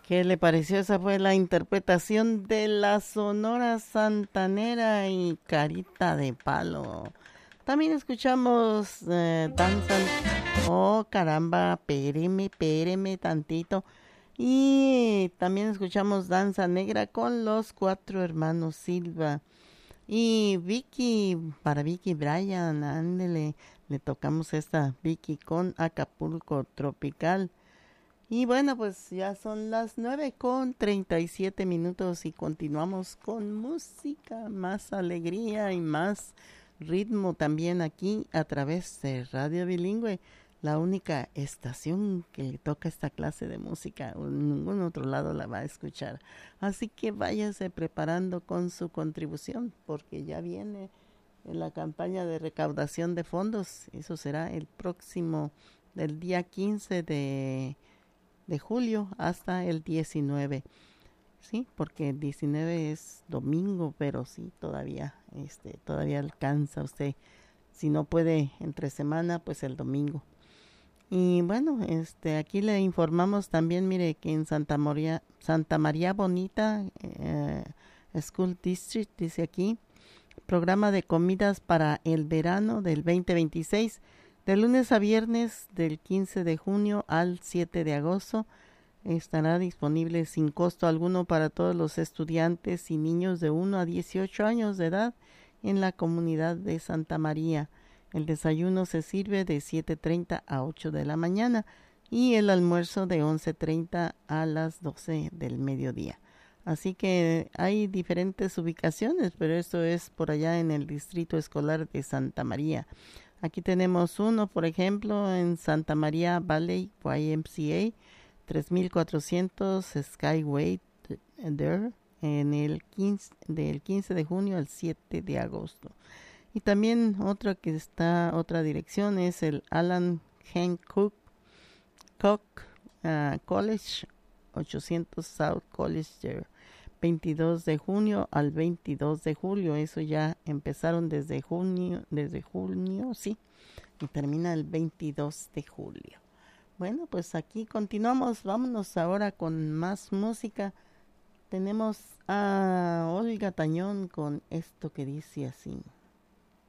¿Qué le pareció? Esa fue la interpretación de la Sonora Santanera y Carita de Palo. También escuchamos Danza. Oh, caramba, péreme tantito. Y también escuchamos Danza Negra con los cuatro hermanos Silva. Y Vicky, para Vicky Bryan, ándele, le tocamos esta Vicky con Acapulco Tropical. Y bueno, pues ya son las 9:37 y continuamos con música, más alegría y más ritmo también aquí a través de Radio Bilingüe, la única estación que le toca esta clase de música, en ningún otro lado la va a escuchar. Así que váyase preparando con su contribución porque ya viene la campaña de recaudación de fondos. Eso será el próximo, del día 15 de julio hasta el 19. Sí, porque el 19 es domingo, pero sí, todavía alcanza usted. Si no puede entre semana, pues el domingo. Y bueno, aquí le informamos también, mire, que en Santa María Bonita, School District, dice aquí, programa de comidas para el verano del 2026, de lunes a viernes del 15 de junio al 7 de agosto. Estará disponible sin costo alguno para todos los estudiantes y niños de 1 a 18 años de edad en la comunidad de Santa María. El desayuno se sirve de 7:30 a 8 de la mañana y el almuerzo de 11:30 a las 12 del mediodía. Así que hay diferentes ubicaciones, pero esto es por allá en el Distrito Escolar de Santa María. Aquí tenemos uno, por ejemplo, en Santa María Valley YMCA, 3400 Skyway there, en el 15, del 15 de junio al 7 de agosto. Y también otra dirección es el Alan Hancock College, 800 South College there, 22 de junio al 22 de julio. Eso ya empezaron desde junio, sí, y termina el 22 de julio. Bueno, pues aquí continuamos. Vámonos ahora con más música. Tenemos a Olga Tañón con esto que dice así.